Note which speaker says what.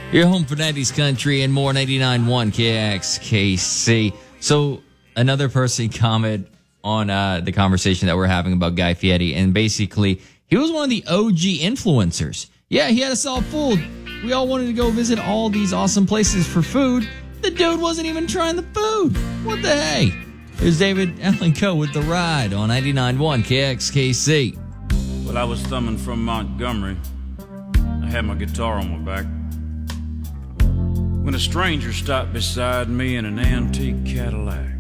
Speaker 1: Your home for 90s country and more. 99.1 KXKC. So another person commented on the conversation that we're having about Guy Fieri, and basically he was one of the OG influencers. Yeah, he had us all fooled. We all wanted to go visit all these awesome places for food. The dude wasn't even trying the food. What the hey? Here's David Allen Coe with The Ride on 99.1 KXKC.
Speaker 2: Well, I was thumbing from Montgomery. I had my guitar on my back when a stranger stopped beside me in an antique Cadillac.